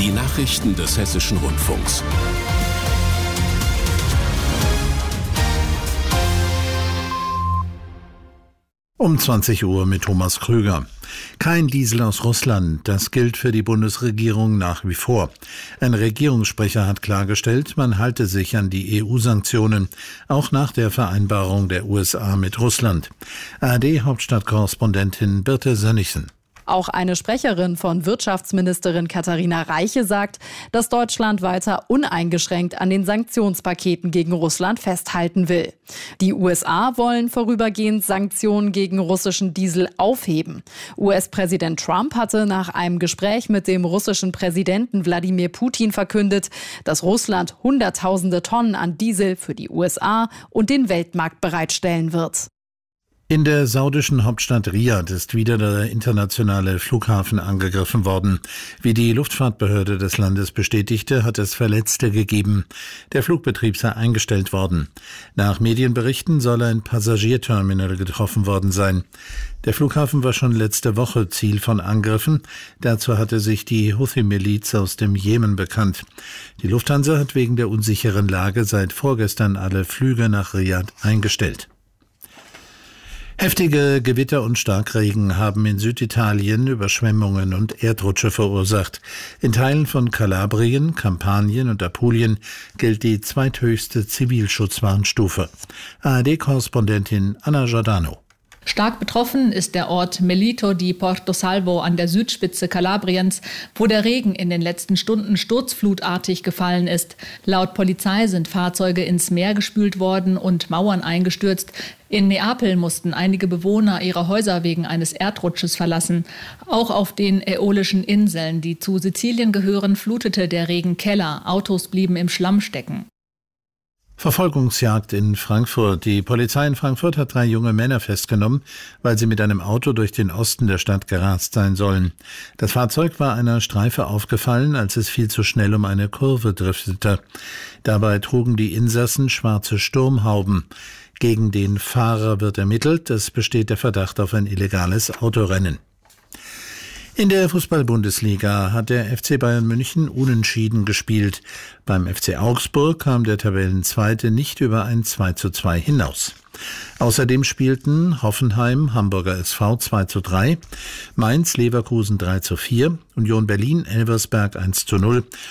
Die Nachrichten des Hessischen Rundfunks. Um 20 Uhr mit Thomas Krüger. Kein Diesel aus Russland, das gilt für die Bundesregierung nach wie vor. Ein Regierungssprecher hat klargestellt, man halte sich an die EU-Sanktionen, auch nach der Vereinbarung der USA mit Russland. ARD-Hauptstadtkorrespondentin Birte Sönnigsen. Auch eine Sprecherin von Wirtschaftsministerin Katharina Reiche sagt, dass Deutschland weiter uneingeschränkt an den Sanktionspaketen gegen Russland festhalten will. Die USA wollen vorübergehend Sanktionen gegen russischen Diesel aufheben. US-Präsident Trump hatte nach einem Gespräch mit dem russischen Präsidenten Wladimir Putin verkündet, dass Russland Hunderttausende Tonnen an Diesel für die USA und den Weltmarkt bereitstellen wird. In der saudischen Hauptstadt Riad ist wieder der internationale Flughafen angegriffen worden. Wie die Luftfahrtbehörde des Landes bestätigte, hat es Verletzte gegeben. Der Flugbetrieb sei eingestellt worden. Nach Medienberichten soll ein Passagierterminal getroffen worden sein. Der Flughafen war schon letzte Woche Ziel von Angriffen. Dazu hatte sich die Houthi-Miliz aus dem Jemen bekannt. Die Lufthansa hat wegen der unsicheren Lage seit vorgestern alle Flüge nach Riad eingestellt. Heftige Gewitter und Starkregen haben in Süditalien Überschwemmungen und Erdrutsche verursacht. In Teilen von Kalabrien, Kampanien und Apulien gilt die zweithöchste Zivilschutzwarnstufe. ARD-Korrespondentin Anna Giordano. Stark betroffen ist der Ort Melito di Porto Salvo an der Südspitze Kalabriens, wo der Regen in den letzten Stunden sturzflutartig gefallen ist. Laut Polizei sind Fahrzeuge ins Meer gespült worden und Mauern eingestürzt. In Neapel mussten einige Bewohner ihre Häuser wegen eines Erdrutsches verlassen. Auch auf den Äolischen Inseln, die zu Sizilien gehören, flutete der Regen Keller. Autos blieben im Schlamm stecken. Verfolgungsjagd in Frankfurt. Die Polizei in Frankfurt hat 3 junge Männer festgenommen, weil sie mit einem Auto durch den Osten der Stadt gerast sein sollen. Das Fahrzeug war einer Streife aufgefallen, als es viel zu schnell um eine Kurve driftete. Dabei trugen die Insassen schwarze Sturmhauben. Gegen den Fahrer wird ermittelt. Es besteht der Verdacht auf ein illegales Autorennen. In der Fußball-Bundesliga hat der FC Bayern München unentschieden gespielt. Beim FC Augsburg kam der Tabellenzweite nicht über ein 2:2 hinaus. Außerdem spielten Hoffenheim, Hamburger SV 2:3, Mainz, Leverkusen 3:4, Union Berlin, Elversberg 1:0